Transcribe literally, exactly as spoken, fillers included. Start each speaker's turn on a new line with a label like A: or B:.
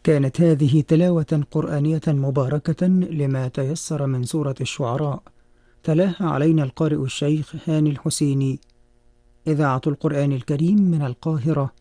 A: كانت هذه تلاوة قرآنية مباركة لما تيسر من سورة الشعراء، تلاها علينا القارئ الشيخ هاني الحسيني. إذاعة القرآن الكريم من القاهرة،